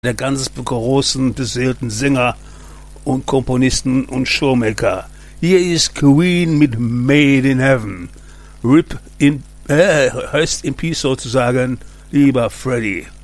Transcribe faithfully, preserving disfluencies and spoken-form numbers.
der ganz großen, beseelten Sänger und Komponisten und Showmaker. Hier ist Queen mit Made in Heaven. Rip in, äh, Rest in Peace sozusagen, lieber Freddie.